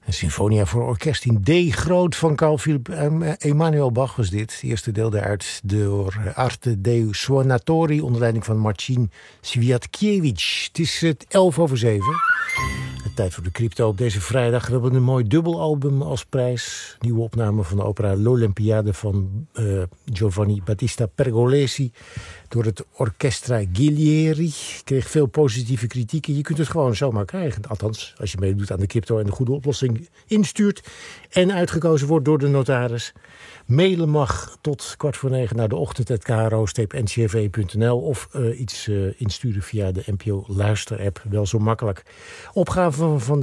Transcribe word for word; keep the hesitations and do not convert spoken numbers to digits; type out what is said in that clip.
Een symfonia voor orkest in D groot van Carl Philipp Emanuel Bach was dit. Het eerste deel daaruit door Arte dei Suonatori onder leiding van Marcin Swiatkiewicz. Het is het elf over zeven. Tijd voor de crypto op deze vrijdag. We hebben een mooi dubbelalbum als prijs. Nieuwe opname van de opera L'Olympiade van uh, Giovanni Battista Pergolesi door het Orchestra Ghilieri. Kreeg veel positieve kritieken. Je kunt het gewoon zomaar krijgen. Althans, als je meedoet aan de crypto en de goede oplossing instuurt en uitgekozen wordt door de notaris. Mailen mag tot kwart voor negen naar de ochtend at k r o n c r v punt n l of uh, iets uh, insturen via de N P O Luister-app. Wel zo makkelijk. Opgave van vandaag.